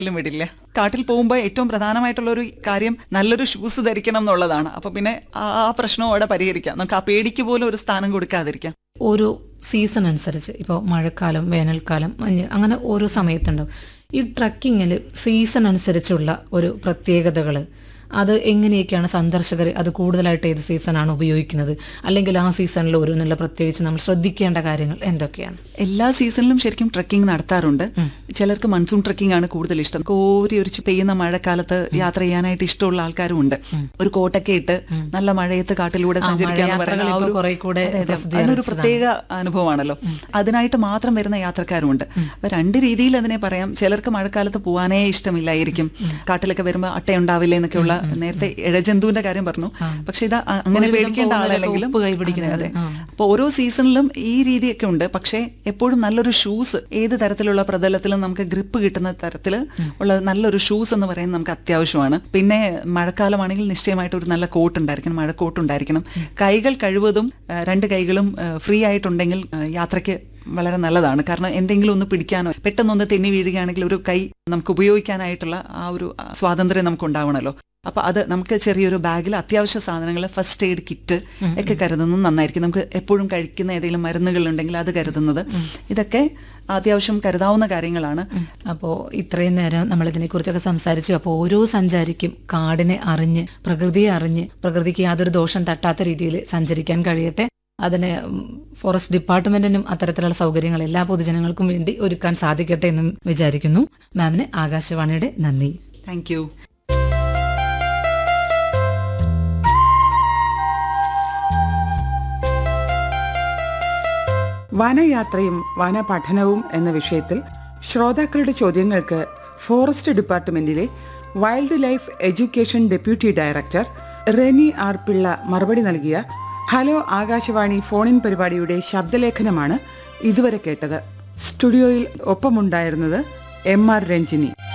വിടില്ല. കാട്ടിൽ പോകുമ്പോൾ ഏറ്റവും പ്രധാനമായിട്ടുള്ള ഒരു കാര്യം നല്ലൊരു ഷൂസ് ധരിക്കണം എന്നുള്ളതാണ്. അപ്പൊ പിന്നെ ആ പ്രശ്നവും അവിടെ പരിഹരിക്കാം. നമുക്ക് ആ പേടിക്ക് പോലും ഒരു സ്ഥാനം കൊടുക്കാതിരിക്കാം. ഓരോ സീസൺ അനുസരിച്ച് ഇപ്പോൾ മഴക്കാലം, വേനൽക്കാലം, മഞ്ഞ്, അങ്ങനെ ഓരോ സമയത്തുണ്ടാവും. ഈ ട്രക്കിങ്ങിൽ സീസൺ അനുസരിച്ചുള്ള ഒരു പ്രത്യേകതകൾ അത് എങ്ങനെയൊക്കെയാണ് സന്ദർശകർ അത് കൂടുതലായിട്ട് ഏത് സീസണാണ് ഉപയോഗിക്കുന്നത്, അല്ലെങ്കിൽ ആ സീസണിൽ ഒരു നല്ല പ്രത്യേകിച്ച് നമ്മൾ ശ്രദ്ധിക്കേണ്ട കാര്യങ്ങൾ എന്തൊക്കെയാണ്? എല്ലാ സീസണിലും ശരിക്കും ട്രക്കിംഗ് നടത്താറുണ്ട്. ചിലർക്ക് മൺസൂൺ ട്രക്കിംഗ് ആണ് കൂടുതൽ ഇഷ്ടം. കോരി ഒരിച്ച് പെയ്യുന്ന മഴക്കാലത്ത് യാത്ര ചെയ്യാനായിട്ട് ഇഷ്ടമുള്ള ആൾക്കാരും ഉണ്ട്. ഒരു കോട്ടൊക്കെ ഇട്ട് നല്ല മഴയത്ത് കാട്ടിലൂടെ സഞ്ചരിക്കാന്ന് പറയുന്നത് അതൊരു പ്രത്യേക അനുഭവമാണല്ലോ. അതിനായിട്ട് മാത്രം വരുന്ന യാത്രക്കാരുമുണ്ട്. അപ്പൊ രണ്ട് രീതിയിൽ അതിനെ പറയാം. ചിലർക്ക് മഴക്കാലത്ത് പോകാനേ ഇഷ്ടമില്ലായിരിക്കും. കാട്ടിലൊക്കെ വരുമ്പോൾ അട്ടയുണ്ടാവില്ല എന്നൊക്കെയുള്ള, നേരത്തെ ഇഴജന്തുവിന്റെ കാര്യം പറഞ്ഞു. പക്ഷെ ഇത് അങ്ങനെ പേടിക്കേണ്ട ആളല്ലെങ്കിലും അപ്പൊ ഓരോ സീസണിലും ഈ രീതിയൊക്കെ ഉണ്ട്. പക്ഷെ എപ്പോഴും നല്ലൊരു ഷൂസ്, ഏത് തരത്തിലുള്ള പ്രതലത്തിലും നമുക്ക് ഗ്രിപ്പ് കിട്ടുന്ന തരത്തിൽ ഉള്ള നല്ലൊരു ഷൂസ് എന്ന് പറയുന്നത് നമുക്ക് അത്യാവശ്യമാണ്. പിന്നെ മഴക്കാലമാണെങ്കിൽ നിശ്ചയമായിട്ട് ഒരു നല്ല കോട്ട് ഉണ്ടായിരിക്കണം, മഴക്കോട്ട് ഉണ്ടായിരിക്കണം. കൈകൾ കഴിവതും രണ്ട് കൈകളും ഫ്രീ ആയിട്ടുണ്ടെങ്കിൽ യാത്രയ്ക്ക് വളരെ നല്ലതാണ്. കാരണം എന്തെങ്കിലും ഒന്ന് പിടിക്കാനോ പെട്ടെന്നൊന്ന് തെന്നി വീഴുകയാണെങ്കിൽ ഒരു കൈ നമുക്ക് ഉപയോഗിക്കാനായിട്ടുള്ള ആ ഒരു സ്വാതന്ത്ര്യം നമുക്ക് ഉണ്ടാവണമല്ലോ. അപ്പൊ അത് നമുക്ക് ചെറിയൊരു ബാഗിൽ അത്യാവശ്യ സാധനങ്ങൾ, ഫസ്റ്റ് എയ്ഡ് കിറ്റ് ഒക്കെ കരുതുന്നത് നന്നായിരിക്കും. നമുക്ക് എപ്പോഴും കഴിക്കുന്ന ഏതെങ്കിലും മരുന്നുകൾ ഉണ്ടെങ്കിൽ അത് കരുതുന്നത്, ഇതൊക്കെ അത്യാവശ്യം കരുതാവുന്ന കാര്യങ്ങളാണ്. അപ്പോൾ ഇത്രയും നേരം നമ്മൾ ഇതിനെക്കുറിച്ചൊക്കെ സംസാരിച്ചു. അപ്പോൾ ഓരോ സഞ്ചാരിക്കും കാടിനെ അറിഞ്ഞ്, പ്രകൃതിയെ അറിഞ്ഞ്, പ്രകൃതിക്ക് യാതൊരു ദോഷം തട്ടാത്ത രീതിയിൽ സഞ്ചരിക്കാൻ കഴിയട്ടെ. അതിന് ഫോറസ്റ്റ് ഡിപ്പാർട്ട്മെന്റിനും അത്തരത്തിലുള്ള സൗകര്യങ്ങൾ എല്ലാ പൊതുജനങ്ങൾക്കും വേണ്ടി ഒരുക്കാൻ സാധിക്കട്ടെ എന്നും വിചാരിക്കുന്നു. മാമിന് ആകാശവാണിയുടെ നന്ദി. Thank you. വനയാത്രയും വനപഠനവും എന്ന വിഷയത്തിൽ ശ്രോതാക്കളുടെ ചോദ്യങ്ങൾക്ക് forest ഡിപ്പാർട്ട്മെന്റിലെ wild life education deputy director Reni R Pillai മറുപടി നൽകിയ ഹലോ ആകാശവാണി ഫോണിൻ പരിപാടിയുടെ ശബ്ദലേഖനമാണ് ഇതുവരെ കേട്ടത്. സ്റ്റുഡിയോയിൽ ഒപ്പമുണ്ടായിരുന്നത് MR രഞ്ജിനി.